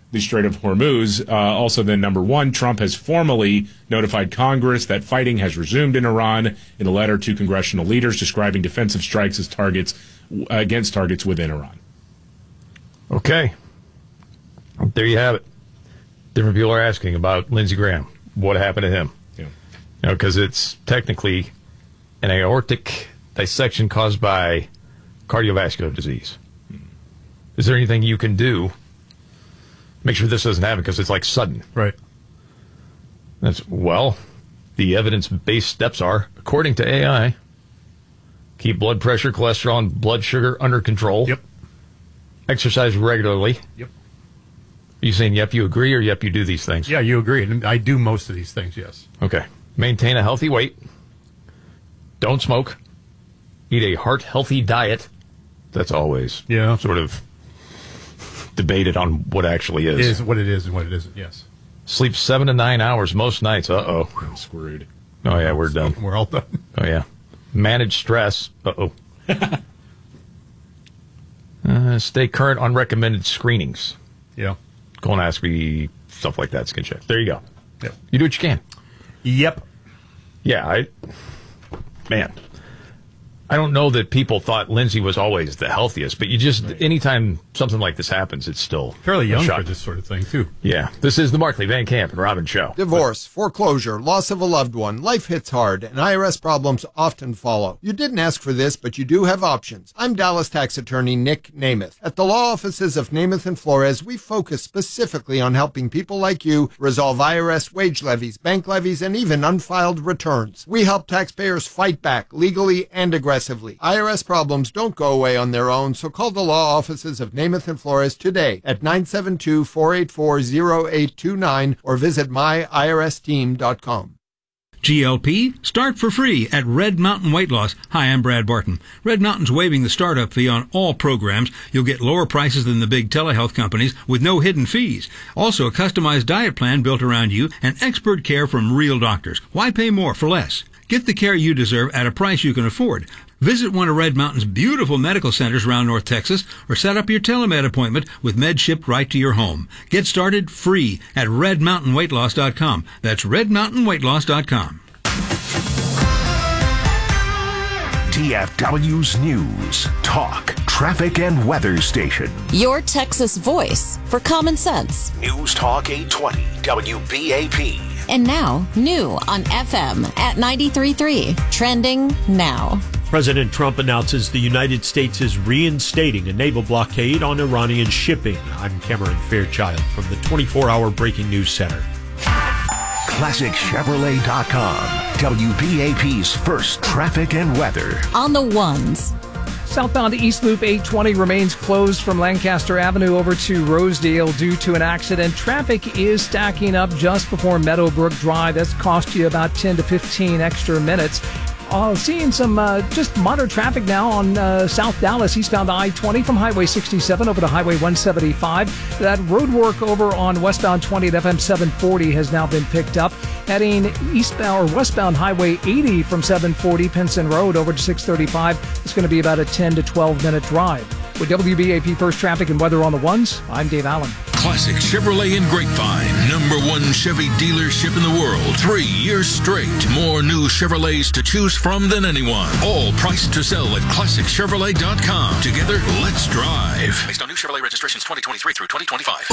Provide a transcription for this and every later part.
the Strait of Hormuz. Also, then number one, Trump has formally notified Congress that fighting has resumed in Iran in a letter to congressional leaders describing defensive strikes as targets against targets within Iran. Okay. There you have it. Different people are asking about Lindsey Graham. What happened to him? Yeah. Because it's technically an aortic dissection caused by cardiovascular disease. Is there anything you can do? Make sure this doesn't happen because it's like sudden. Right. The evidence-based steps are, according to AI, keep blood pressure, cholesterol, and blood sugar under control. Yep. Exercise regularly. Yep. Are you saying, yep, you agree, or yep, you do these things? Yeah, you agree. And I do most of these things, yes. Okay. Maintain a healthy weight. Don't smoke. Eat a heart-healthy diet. That's always sort of debated on what actually is. It is what it is and what it isn't, yes. Sleep 7 to 9 hours most nights. Uh-oh. I'm screwed. Oh, yeah, we're done. We're all done. Oh, yeah. Manage stress. Uh-oh. Stay current on recommended screenings. Yeah. Colonoscopy, stuff like that, skin check. There you go. Yep. You do what you can. Yep. Yeah, I don't know that people thought Lindsey was always the healthiest, but anytime something like this happens, it's still fairly young shock. for this sort of thing, too. Yeah. This is the Markley, Van Camp, and Robin Show. Divorce, foreclosure, loss of a loved one, life hits hard, and IRS problems often follow. You didn't ask for this, but you do have options. I'm Dallas tax attorney Nick Namath. At the law offices of Namath and Flores, we focus specifically on helping people like you resolve IRS wage levies, bank levies, and even unfiled returns. We help taxpayers fight back legally and aggressively. IRS problems don't go away on their own, so call the law offices of Namath and Flores today at 972-484-0829 or visit myirsteam.com. GLP, start for free at Red Mountain Weight Loss. Hi, I'm Brad Barton. Red Mountain's waiving the startup fee on all programs. You'll get lower prices than the big telehealth companies with no hidden fees. Also, a customized diet plan built around you and expert care from real doctors. Why pay more for less? Get the care you deserve at a price you can afford. Visit one of Red Mountain's beautiful medical centers around North Texas or set up your telemed appointment with med shipped right to your home. Get started free at redmountainweightloss.com. That's redmountainweightloss.com. DFW's News, Talk, Traffic, and Weather Station. Your Texas voice for common sense. News Talk 820, WBAP. And now, new on FM at 93.3. Trending now. President Trump announces the United States is reinstating a naval blockade on Iranian shipping. I'm Cameron Fairchild from the 24-hour Breaking News Center. ClassicChevrolet.com, WBAP's first traffic and weather. On the ones. Southbound East Loop 820 remains closed from Lancaster Avenue over to Rosedale due to an accident. Traffic is stacking up just before Meadowbrook Drive. That's cost you about 10 to 15 extra minutes. Seeing some just moderate traffic now on South Dallas, eastbound I-20 from Highway 67 over to Highway 175. That road work over on westbound 20 at FM 740 has now been picked up. Heading eastbound or westbound Highway 80 from 740 Pinson Road over to 635. It's going to be about a 10 to 12 minute drive. With WBAP First Traffic and Weather on the Ones, I'm Dave Allen. Classic Chevrolet in Grapevine, #1 Chevy dealership in the world. 3 years straight. More new Chevrolets to choose from than anyone. All priced to sell at ClassicChevrolet.com. Together, let's drive. Based on new Chevrolet registrations 2023 through 2025.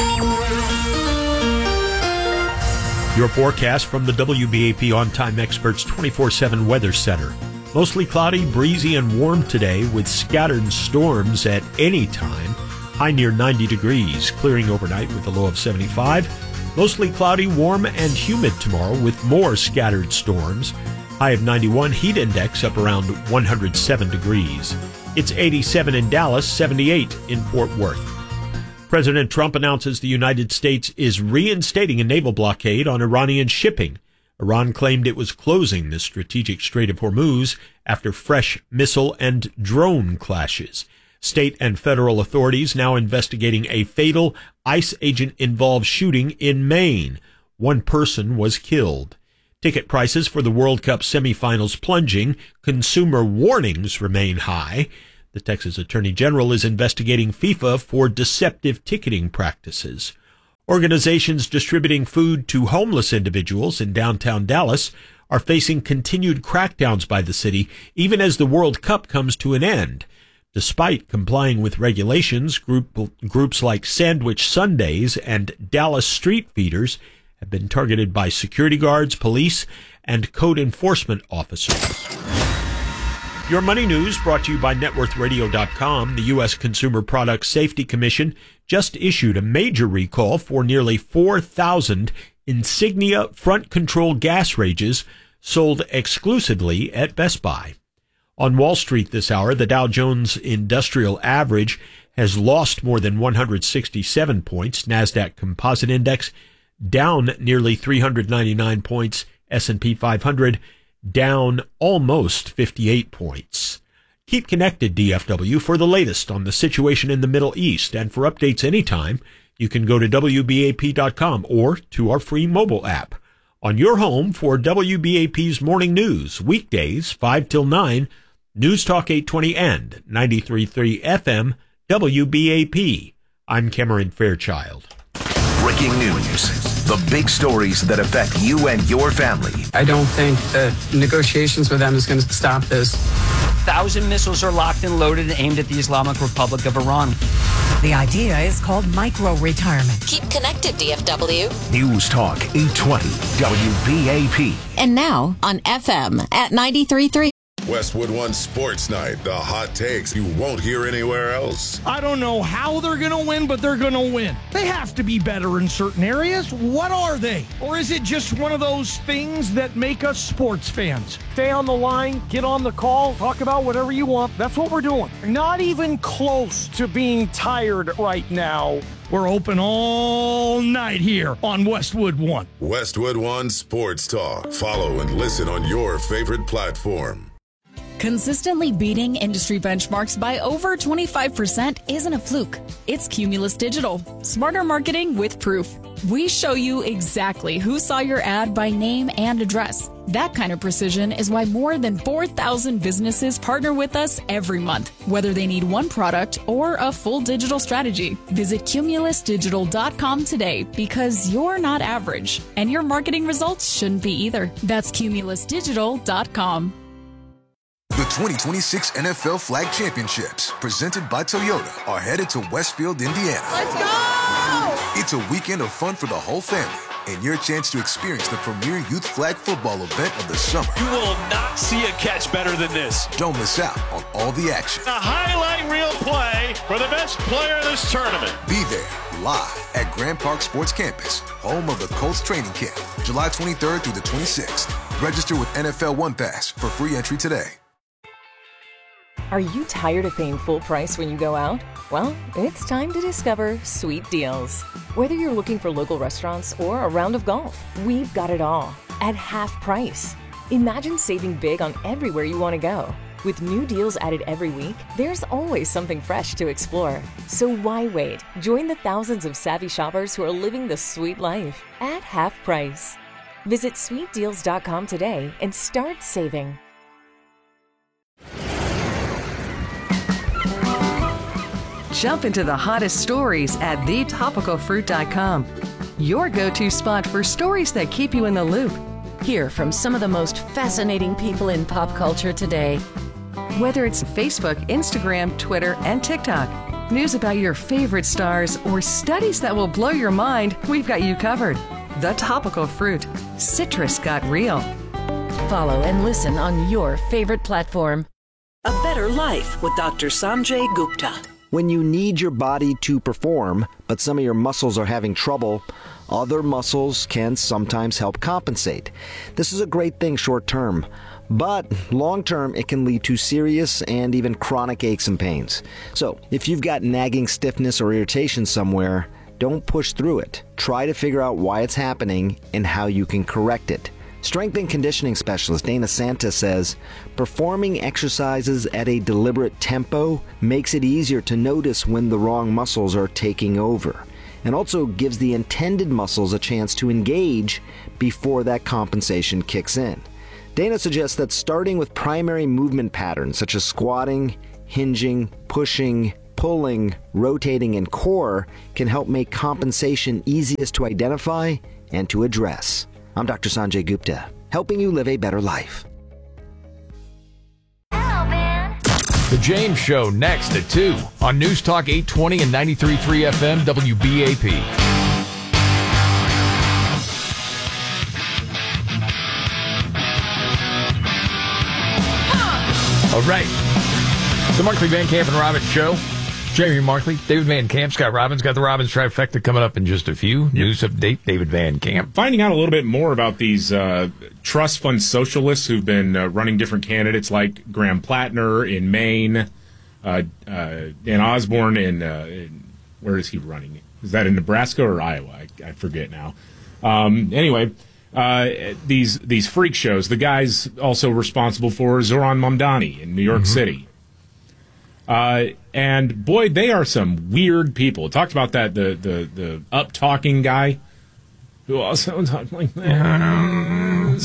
Your forecast from the WBAP On-Time Experts 24/7 Weather Center. Mostly cloudy, breezy, and warm today with scattered storms at any time. High near 90 degrees, clearing overnight with a low of 75. Mostly cloudy, warm, and humid tomorrow with more scattered storms. High of 91, heat index up around 107 degrees. It's 87 in Dallas, 78 in Fort Worth. President Trump announces the United States is reinstating a naval blockade on Iranian shipping. Iran claimed it was closing the strategic Strait of Hormuz after fresh missile and drone clashes. State and federal authorities now investigating a fatal ICE agent-involved shooting in Maine. 1 person was killed. Ticket prices for the World Cup semifinals plunging. Consumer warnings remain high. The Texas Attorney General is investigating FIFA for deceptive ticketing practices. Organizations distributing food to homeless individuals in downtown Dallas are facing continued crackdowns by the city, even as the World Cup comes to an end. Despite complying with regulations, groups like Sandwich Sundays and Dallas Street Feeders have been targeted by security guards, police, and code enforcement officers. Your money news brought to you by NetWorthRadio.com. The U.S. Consumer Product Safety Commission just issued a major recall for nearly 4,000 Insignia front control gas ranges sold exclusively at Best Buy. On Wall Street this hour, the Dow Jones Industrial Average has lost more than 167 points. NASDAQ Composite Index down nearly 399 points. S&P 500 down almost 58 points. Keep connected, DFW, for the latest on the situation in the Middle East. And for updates anytime, you can go to WBAP.com or to our free mobile app. On your home for WBAP's Morning News, weekdays 5 till 9, News Talk 820 and 93.3 FM, WBAP. I'm Cameron Fairchild. Breaking news. The big stories that affect you and your family. I don't think the negotiations with them is going to stop this. 1,000 missiles are locked and loaded and aimed at the Islamic Republic of Iran. The idea is called micro-retirement. Keep connected, DFW. News Talk 820 WBAP. And now on FM at 93.3. Westwood One Sports Night, the hot takes you won't hear anywhere else. I don't know how they're going to win, but they're going to win. They have to be better in certain areas. What are they? Or is it just one of those things that make us sports fans? Stay on the line, get on the call, talk about whatever you want. That's what we're doing. Not even close to being tired right now. We're open all night here on Westwood One. Westwood One Sports Talk. Follow and listen on your favorite platform. Consistently beating industry benchmarks by over 25% isn't a fluke. It's Cumulus Digital. Smarter marketing with proof. We show you exactly who saw your ad by name and address. That kind of precision is why more than 4,000 businesses partner with us every month, whether they need one product or a full digital strategy. Visit cumulusdigital.com today because you're not average, and your marketing results shouldn't be either. That's cumulusdigital.com. The 2026 NFL Flag Championships, presented by Toyota, are headed to Westfield, Indiana. Let's go! It's a weekend of fun for the whole family and your chance to experience the premier youth flag football event of the summer. You will not see a catch better than this. Don't miss out on all the action. A highlight reel play for the best player of this tournament. Be there live at Grand Park Sports Campus, home of the Colts training camp, July 23rd through the 26th. Register with NFL One Pass for free entry today. Are you tired of paying full price when you go out? Well, it's time to discover Sweet Deals. Whether you're looking for local restaurants or a round of golf, we've got it all at half price. Imagine saving big on everywhere you want to go. With new deals added every week, there's always something fresh to explore. So why wait? Join the thousands of savvy shoppers who are living the sweet life at half price. Visit sweetdeals.com today and start saving. Jump into the hottest stories at thetopicalfruit.com. Your go-to spot for stories that keep you in the loop. Hear from some of the most fascinating people in pop culture today. Whether it's Facebook, Instagram, Twitter, and TikTok, news about your favorite stars, or studies that will blow your mind, we've got you covered. The Topical Fruit. Citrus got real. Follow and listen on your favorite platform. A Better Life with Dr. Sanjay Gupta. When you need your body to perform, but some of your muscles are having trouble, other muscles can sometimes help compensate. This is a great thing short term, but long term it can lead to serious and even chronic aches and pains. So if you've got nagging stiffness or irritation somewhere, don't push through it. Try to figure out why it's happening and how you can correct it. Strength and conditioning specialist Dana Santa says, performing exercises at a deliberate tempo makes it easier to notice when the wrong muscles are taking over, and also gives the intended muscles a chance to engage before that compensation kicks in. Dana suggests that starting with primary movement patterns such as squatting, hinging, pushing, pulling, rotating, and core can help make compensation easiest to identify and to address. I'm Dr. Sanjay Gupta, helping you live a better life. The James Show next at 2 on News Talk 820 and 93.3 FM WBAP. All right. The Markley, Van Camp, and Robbins Show. Jamie Markley, David Van Camp, Scott Robbins. Got the Robbins trifecta coming up in just a few. News update, David Van Camp. Finding out a little bit more about these trust fund socialists who've been running different candidates like Graham Plattner in Maine, Dan Osborne in where is he running? Is that in Nebraska or Iowa? I forget now. Anyway, these freak shows. The guy's also responsible for Zoran Mamdani in New York City. And boy, they are some weird people. Talked about that the up talking guy who also talked like that.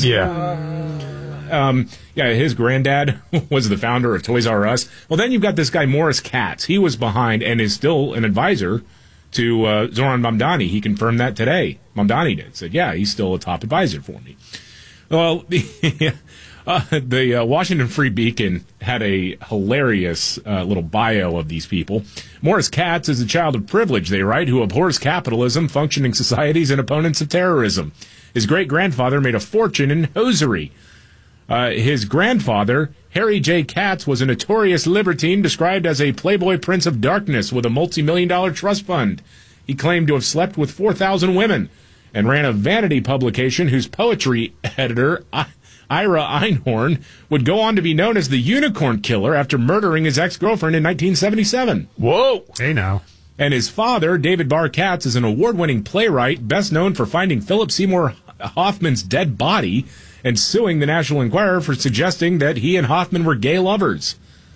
His granddad was the founder of Toys R Us. Well, then you've got this guy Morris Katz. He was behind and is still an advisor to Zoran Mamdani. He confirmed that today. Mamdani did. Said, yeah, he's still a top advisor for me. Well, the Washington Free Beacon had a hilarious little bio of these people. Morris Katz is a child of privilege, they write, who abhors capitalism, functioning societies, and opponents of terrorism. His great-grandfather made a fortune in hosiery. His grandfather, Harry J. Katz, was a notorious libertine described as a playboy prince of darkness with a multi-million-dollar trust fund. He claimed to have slept with 4,000 women and ran a vanity publication whose poetry editor, Ira Einhorn, would go on to be known as the Unicorn Killer after murdering his ex-girlfriend in 1977. Whoa! Hey, now. And his father, David Barr Katz, is an award-winning playwright, best known for finding Philip Seymour Hoffman's dead body and suing the National Enquirer for suggesting that he and Hoffman were gay lovers.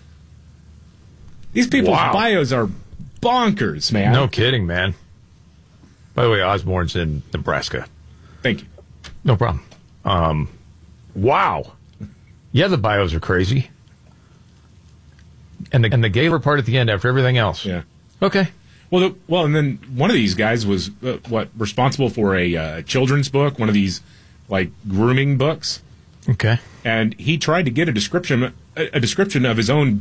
These people's bios are bonkers, man. No kidding, man. By the way, Osborne's in Nebraska. Thank you. No problem. Wow. Yeah, the bios are crazy. And the gayer part at the end after everything else. Yeah. Okay. Well, and then one of these guys was responsible for a children's book, one of these like grooming books. Okay. And he tried to get a description of his own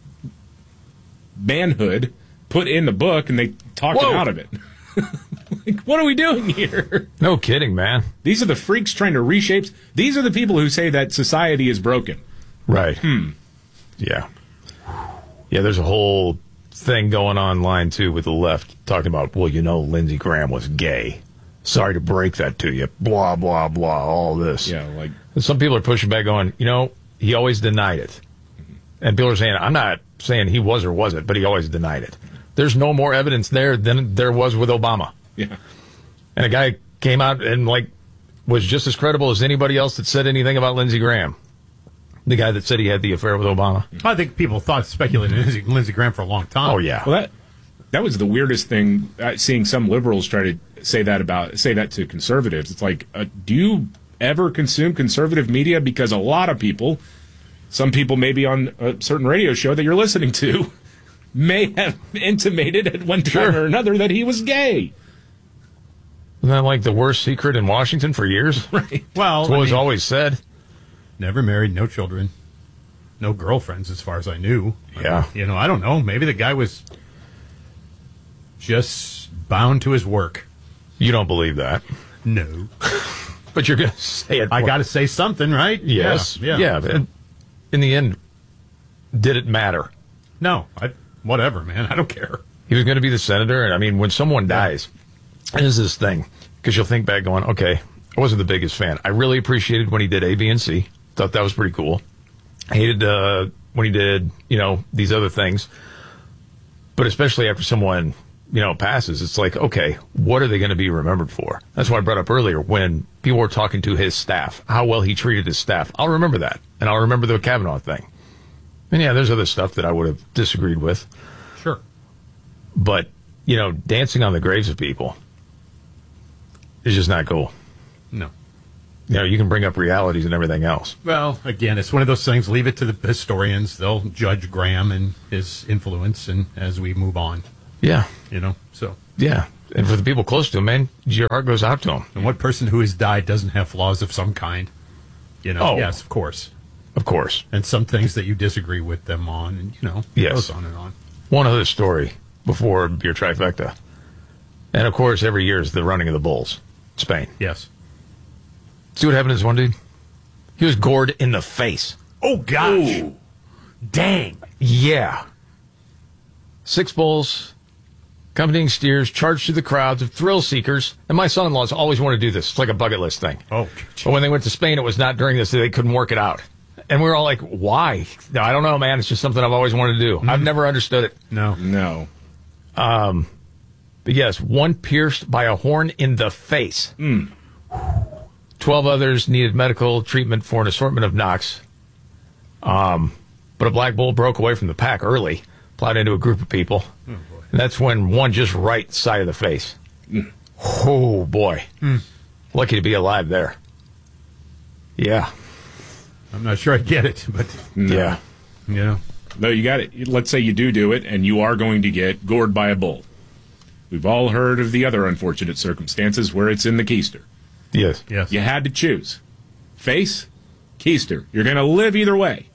manhood put in the book, and they talked him out of it. Like, what are we doing here? No kidding, man. These are the freaks trying to reshape. These are the people who say that society is broken. Right. Yeah. Yeah, there's a whole thing going online, too, with the left talking about, well, Lindsey Graham was gay. Sorry to break that to you. Blah, blah, blah, all this. Yeah, like... And some people are pushing back going, he always denied it. And people are saying, I'm not saying he was or wasn't, but he always denied it. There's no more evidence there than there was with Obama. Yeah. And a guy came out and, was just as credible as anybody else that said anything about Lindsey Graham. The guy that said he had the affair with Obama. I think people speculated Lindsey Graham for a long time. Oh, yeah. Well, that was the weirdest thing, seeing some liberals try to say that to conservatives. It's like, do you ever consume conservative media? Because a lot of people, some people maybe on a certain radio show that you're listening to, may have intimated at one time or another that he was gay. Isn't that like the worst secret in Washington for years? Right. Well, that's what was always said. Never married, no children, no girlfriends as far as I knew. Yeah. I don't know. Maybe the guy was just bound to his work. You don't believe that? No. But you're going to say it. I got to say something, right? Yes. Yeah. In the end, did it matter? No. Whatever, man. I don't care. He was going to be the senator. And when someone dies, there's this thing. Because you'll think back going, okay, I wasn't the biggest fan. I really appreciated when he did A, B, and C. Thought that was pretty cool. I hated when he did, these other things. But especially after someone, passes, it's like, okay, what are they going to be remembered for? That's what I brought up earlier when people were talking to his staff, how well he treated his staff. I'll remember that. And I'll remember the Kavanaugh thing. And yeah, there's other stuff that I would have disagreed with. Sure. But, dancing on the graves of people is just not cool. No. You can bring up realities and everything else. Well, again, it's one of those things. Leave it to the historians. They'll judge Graham and his influence, and as we move on. Yeah. So. Yeah. And for the people close to him, man, your heart goes out to him. And what person who has died doesn't have flaws of some kind? Yes, of course. Of course. And some things that you disagree with them on, and, yes. It goes on and on. One other story before your trifecta. And, of course, every year is the running of the bulls. Spain. Yes. See what happened to this one dude? He was gored in the face. Oh, gosh. Ooh. Dang. Yeah. 6 bulls, accompanying steers, charged through the crowds of thrill seekers. And my son-in-laws always want to do this. It's like a bucket list thing. Oh. But when they went to Spain, it was not during this. They couldn't work it out. And we were all like, why? No, I don't know, man. It's just something I've always wanted to do. I've never understood it. No. But yes, one pierced by a horn in the face. 12 others needed medical treatment for an assortment of knocks. But a black bull broke away from the pack early, plowed into a group of people. Oh, boy. And that's when one just right side of the face. Oh, boy. Lucky to be alive there. Yeah. I'm not sure I get it, but... Yeah. No, you got it. Let's say you do it, and you are going to get gored by a bull. We've all heard of the other unfortunate circumstances where it's in the keister. Yes. You had to choose. Face, keister. You're going to live either way.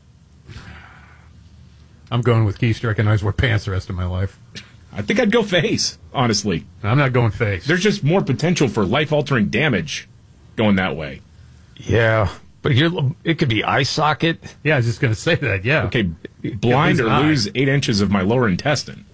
I'm going with keister. I can always wear pants the rest of my life. I think I'd go face, honestly. I'm not going face. There's just more potential for life-altering damage going that way. Yeah. But it could be eye socket. Yeah, I was just going to say that, yeah. Okay, blind or lose 8 inches of my lower intestine.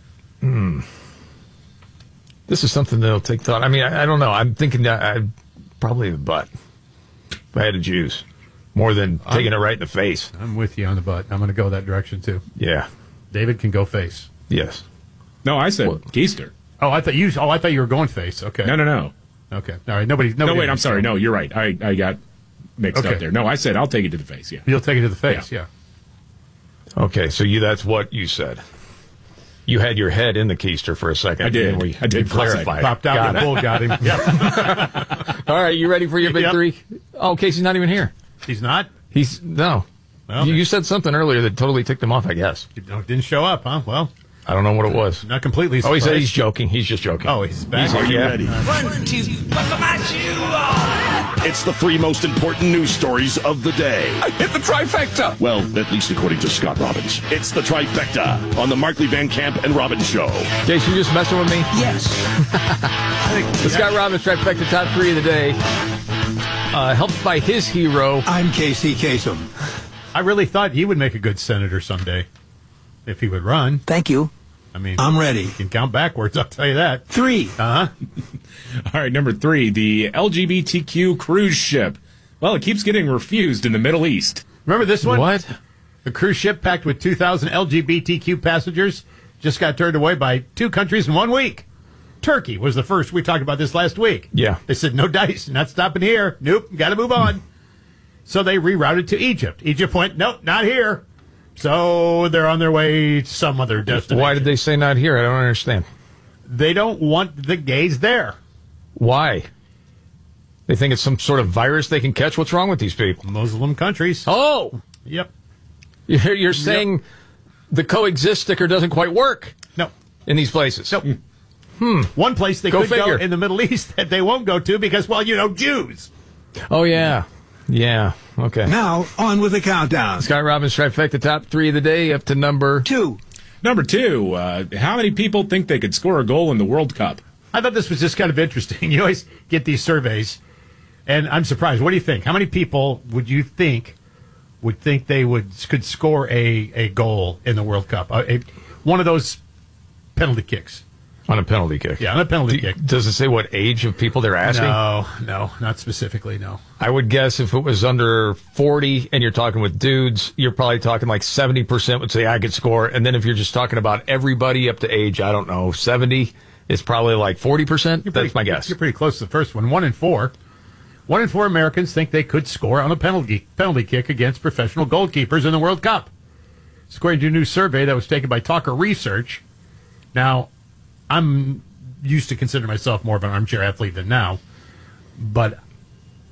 This is something that'll take thought. I mean, I don't know. I'm thinking that probably the butt. If I had to choose. More than taking it right in the face. I'm with you on the butt. I'm going to go that direction, too. Yeah. David can go face. Yes. No, I said keister. Oh, I thought you were going face. Okay. No. Okay. All right. Nobody. No, wait. I'm sorry. No, you're right. I got mixed up there. No, I said I'll take it to the face. Yeah. You'll take it to the face. Yeah. Okay. So that's what you said. You had your head in the keister for a second. I did. I did clarify. Popped out. The bull got him. Yep. All right. You ready for your big three? Oh, Casey's not even here. He's not? No. Well, you said something earlier that totally ticked him off, I guess. Didn't show up, huh? Well. I don't know what it was. Not completely surprised. Oh, he said he's joking. He's just joking. Oh, he's back. Are you ready? 1, 2, buckle my shoe. It's the 3 most important news stories of the day. I hit the trifecta. Well, at least according to Scott Robbins. It's the trifecta on the Markley Van Camp and Robbins Show. Jason, you just messing with me? Yes. The Scott Robbins trifecta top 3 of the day. Helped by his hero. I'm Casey Kasem. I really thought he would make a good senator someday. If he would run. Thank you. I mean, I'm ready. You can count backwards, I'll tell you that. 3. Uh-huh. All right, number 3, the LGBTQ cruise ship. Well, it keeps getting refused in the Middle East. Remember this one? What? A cruise ship packed with 2,000 LGBTQ passengers just got turned away by 2 countries in 1 week. Turkey was the first. We talked about this last week. Yeah. They said, no dice, not stopping here. Nope, got to move on. So they rerouted to Egypt. Egypt went, nope, not here. So they're on their way to some other destination. Why did they say not here? I don't understand. They don't want the gays there. Why? They think it's some sort of virus they can catch? What's wrong with these people? Muslim countries. Oh! Yep. You're saying the coexist sticker doesn't quite work? No. In these places? Nope. One place they could figure. go in the Middle East that they won't go to because, well, Jews. Oh, yeah. Yeah. Okay. Now, on with the countdown. Scott Robbins trifecta top 3 of the day up to number 2. Number 2, how many people think they could score a goal in the World Cup? I thought this was just kind of interesting. You always get these surveys, and I'm surprised. What do you think? How many people would you think they could score a goal in the World Cup? One of those penalty kicks. On a penalty kick? Yeah, on a penalty kick. Does it say what age of people they're asking? No, not specifically, no. I would guess if it was under 40 and you're talking with dudes, you're probably talking like 70% would say I could score. And then if you're just talking about everybody up to age, I don't know, 70, it's probably like 40%. That's my guess. You're pretty close to the first one. 1 in 4. 1 in 4 Americans think they could score on a penalty kick against professional goalkeepers in the World Cup. According to a new survey that was taken by Talker Research. Now, I'm used to consider myself more of an armchair athlete than now, but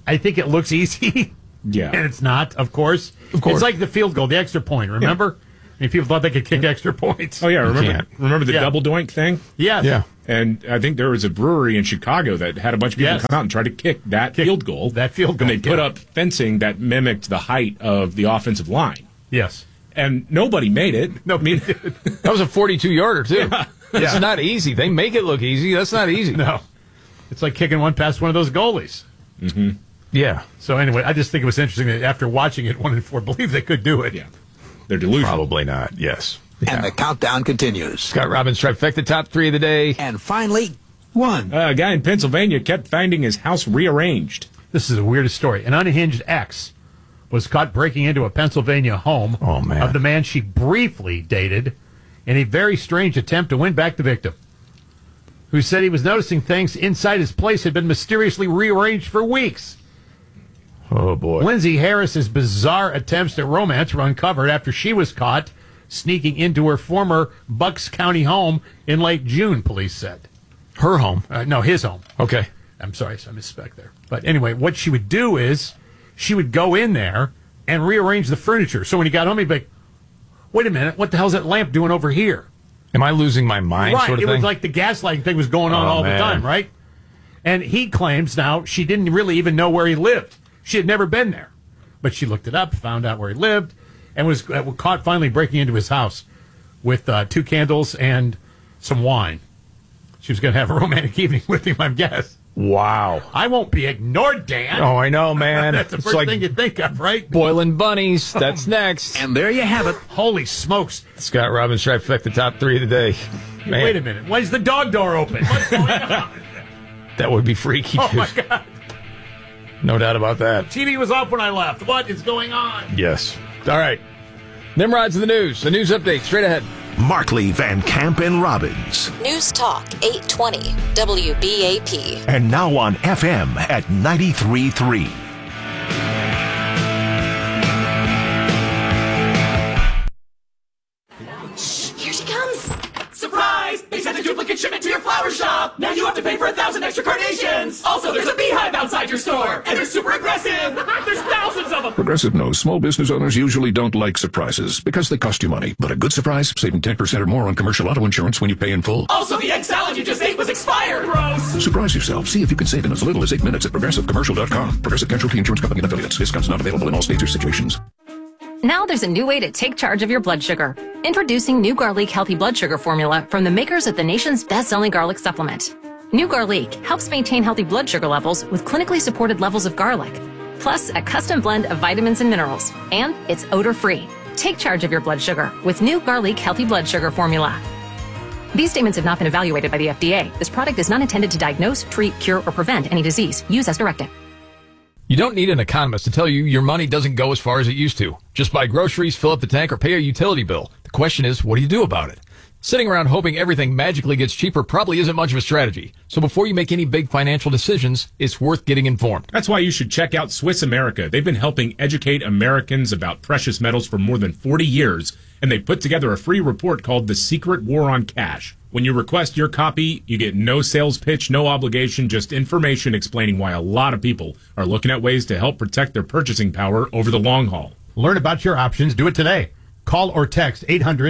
I think it looks easy. Yeah. And it's not, of course. It's like the field goal, the extra point, remember? I mean, people thought they could kick extra points. Oh, yeah. Remember the double doink thing? Yes. Yeah. And I think there was a brewery in Chicago that had a bunch of people come out and try to kick that field goal. And they put up fencing that mimicked the height of the offensive line. Yes. And nobody made it. No, that was a 42-yarder, too. Yeah. It's not easy. They make it look easy. That's not easy. No. It's like kicking one past one of those goalies. Mm-hmm. Yeah. So anyway, I just think it was interesting that after watching it, 1-4 believe they could do it. Yeah. They're delusional. Probably not, yes. And the countdown continues. Scott Robbins trifecta, top 3 of the day. And finally, one. A guy in Pennsylvania kept finding his house rearranged. This is the weirdest story. An unhinged ex was caught breaking into a Pennsylvania home of the man she briefly dated in a very strange attempt to win back the victim, who said he was noticing things inside his place had been mysteriously rearranged for weeks. Oh, boy. Lindsay Harris's bizarre attempts at romance were uncovered after she was caught sneaking into her former Bucks County home in late June, police said. Her home? No, his home. Okay. I'm sorry, I misspoke there. But anyway, what she would do is she would go in there and rearrange the furniture. So when he got home, he'd be like, wait a minute, what the hell's that lamp doing over here? Am I losing my mind? Right, sort of it thing? was like the gaslighting thing was going on all the time, right? And he claims now she didn't really even know where he lived. She had never been there. But she looked it up, found out where he lived, and was caught finally breaking into his house with 2 candles and some wine. She was going to have a romantic evening with him, I guess. Wow. I won't be ignored, Dan. Oh, I know, man. That's the It's first like thing you think of, right? boiling bunnies. That's next. And there you have it. Holy smokes. Scott Robbins trifecta, top 3 of the day. Man, Wait a minute. Why is the dog door open? What's going on? that would be freaky. Oh, my God. No doubt about that. TV was off when I left. What is going on? Yes. All right. Nimrod's in the news. The news update straight ahead. Markley, Van Camp, and Robbins. News Talk 820 WBAP. And now on FM at 93.3. Here she comes! Surprise! They sent a duplicate shipment to your flower shop! Now you have to pay for 1,000 extra carnations! Also, there's a beehive outside your store! And they're super aggressive! There's thousands of them! Progressive knows small business owners usually don't like surprises because they cost you money. But a good surprise, saving 10% or more on commercial auto insurance when you pay in full. Also, the egg salad you just ate was expired! Gross! Surprise yourself. See if you can save in as little as 8 minutes at ProgressiveCommercial.com. Progressive Casualty Insurance Company and affiliates. Discounts not available in all states or situations. Now there's a new way to take charge of your blood sugar. Introducing New Garlic Healthy Blood Sugar Formula from the makers of the nation's best-selling garlic supplement. New Garlic helps maintain healthy blood sugar levels with clinically supported levels of garlic, plus a custom blend of vitamins and minerals, and it's odor-free. Take charge of your blood sugar with New Garlic Healthy Blood Sugar Formula. These statements have not been evaluated by the FDA. This product is not intended to diagnose, treat, cure, or prevent any disease. Use as directed. You don't need an economist to tell you your money doesn't go as far as it used to. Just buy groceries, fill up the tank, or pay a utility bill. The question is, what do you do about it? Sitting around hoping everything magically gets cheaper probably isn't much of a strategy. So before you make any big financial decisions, it's worth getting informed. That's why you should check out Swiss America. They've been helping educate Americans about precious metals for more than 40 years, and they put together a free report called The Secret War on Cash. When you request your copy, you get no sales pitch, no obligation, just information explaining why a lot of people are looking at ways to help protect their purchasing power over the long haul. Learn about your options. Do it today. Call or text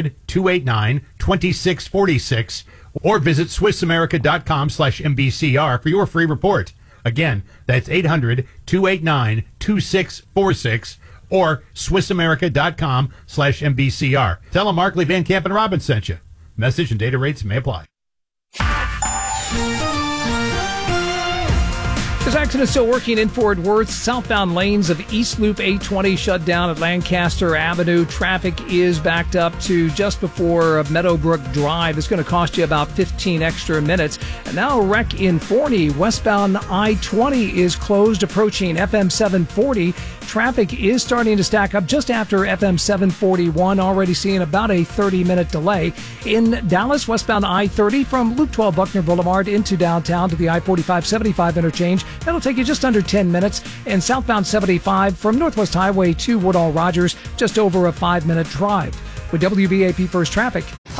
800-289-2646 or visit SwissAmerica.com/MBCR for your free report. Again, that's 800-289-2646 or SwissAmerica.com/MBCR. Tell them Markley, Van Camp, and Robbins sent you. Message and data rates may apply. This accident still working in Fort Worth. Southbound lanes of East Loop 820 shut down at Lancaster Avenue. Traffic is backed up to just before Meadowbrook Drive. It's going to cost you about 15 extra minutes. And now a wreck in Forney. Westbound I-20 is closed approaching FM 740. Traffic is starting to stack up just after FM 741, already seeing about a 30-minute delay. In Dallas, westbound I-30 from Loop 12 Buckner Boulevard into downtown to the I-45-75 interchange. That'll take you just under 10 minutes. And southbound 75 from Northwest Highway to Woodall Rogers, just over a 5-minute drive. With WBAP First Traffic. Hi,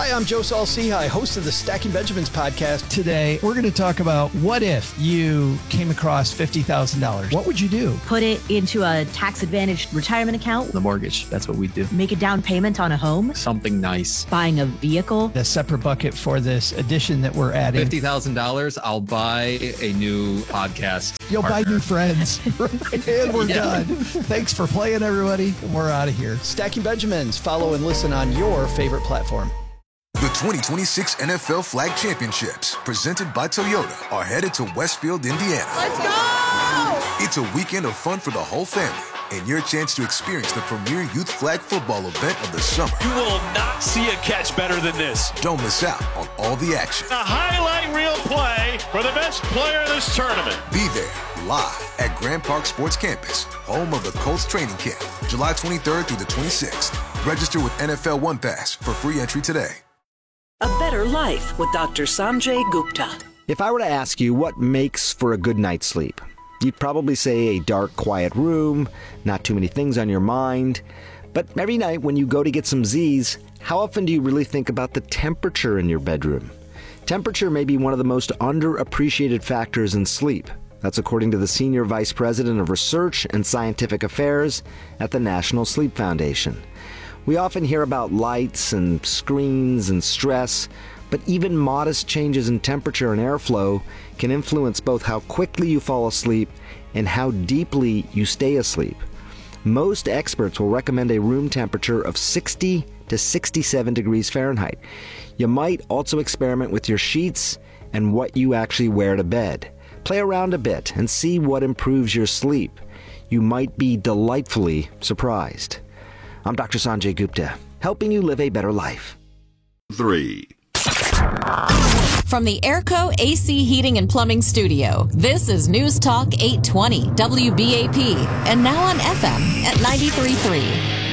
Hi, I'm Joe Saul-Sehy, host of the Stacking Benjamins podcast. Today, we're going to talk about what if you came across $50,000. What would you do? Put it into a tax-advantaged retirement account. The mortgage. That's what we do. Make a down payment on a home. Something nice. Buying a vehicle. A separate bucket for this addition that we're adding. $50,000, I'll buy a new podcast. You'll partner. buy new friends. And we're done. Thanks for playing, everybody. We're out of here. Stacking Benjamins. Follow and listen on your favorite platform. The 2026 NFL Flag Championships, presented by Toyota, are headed to Westfield, Indiana. Let's go! It's a weekend of fun for the whole family and your chance to experience the premier youth flag football event of the summer. You will not see a catch better than this. Don't miss out on all the action. A highlight reel play for the best player in this tournament. Be there live at Grand Park Sports Campus, home of the Colts training camp, July 23rd through the 26th. Register with NFL One Pass for free entry today. A better life with Dr. Sanjay Gupta. If I were to ask you what makes for a good night's sleep, you'd probably say a dark, quiet room, not too many things on your mind. But every night when you go to get some Z's, how often do you really think about the temperature in your bedroom? Temperature may be one of the most underappreciated factors in sleep. That's according to the Senior Vice President of Research and Scientific Affairs at the National Sleep Foundation. We often hear about lights and screens and stress, but even modest changes in temperature and airflow can influence both how quickly you fall asleep and how deeply you stay asleep. Most experts will recommend a room temperature of 60 to 67 degrees Fahrenheit. You might also experiment with your sheets and what you actually wear to bed. Play around a bit and see what improves your sleep. You might be delightfully surprised. I'm Dr. Sanjay Gupta, helping you live a better life. 3. From the Airco AC Heating and Plumbing Studio, this is News Talk 820 WBAP, and now on FM at 93.3.